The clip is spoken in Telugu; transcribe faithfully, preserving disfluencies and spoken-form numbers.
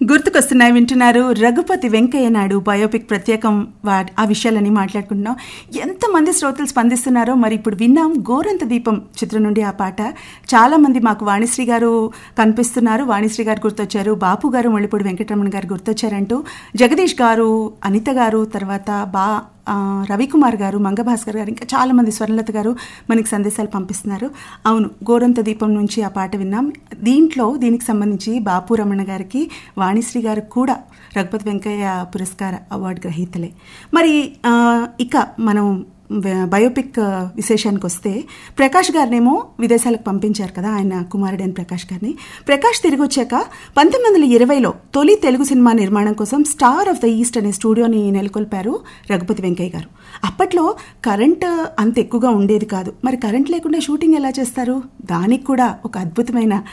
గుర్తుకొస్తున్నాయి వింటున్నారు. రఘుపతి వెంకయ్య నాయుడు బయోపిక్ ప్రత్యేకం ఆ విషయాలని మాట్లాడుకుంటున్నాం. ఎంతమంది శ్రోతలు స్పందిస్తున్నారో మరి ఇప్పుడు విన్నాం. గోరంత దీపం చిత్రం నుండి ఆ పాట. చాలా మంది మాకు వాణిశ్రీ గారు కనిపిస్తున్నారు. వాణిశ్రీ గారు గుర్తొచ్చారు, బాపు గారు, మళ్ళీపూడి వెంకటరమణ గారు గుర్తొచ్చారంటూ, జగదీష్ గారు, అనిత గారు, తర్వాత బా రవికుమార్ గారు, మంగభాస్కర్ గారు, ఇంకా చాలామంది, స్వర్ణలత గారు మనకి సందేశాలు పంపిస్తున్నారు. అవును, గోరంత దీపం నుంచి ఆ పాట విన్నాం. దీంట్లో దీనికి సంబంధించి బాపు రమణ గారికి, వాణిశ్రీ గారు కూడా రఘుపతి వెంకయ్య పురస్కార అవార్డు గ్రహీతలే. మరి ఇక మనం బయోపిక్ విశేషానికి వస్తే, ప్రకాష్ గారినేమో విదేశాలకు పంపించారు కదా ఆయన కుమారుడైన ప్రకాష్ గారిని. ప్రకాష్ తిరిగి వచ్చాక పంతొమ్మిది వందల ఇరవైలో తొలి తెలుగు సినిమా నిర్మాణం కోసం స్టార్ ఆఫ్ ద ఈస్ట్ అనే స్టూడియోని నెలకొల్పారు రఘుపతి వెంకయ్య గారు. అప్పట్లో కరెంట్ అంత ఎక్కువగా ఉండేది కాదు. మరి కరెంట్ లేకుండా షూటింగ్ ఎలా చేస్తారు? దానికి కూడా ఒక అద్భుతమైన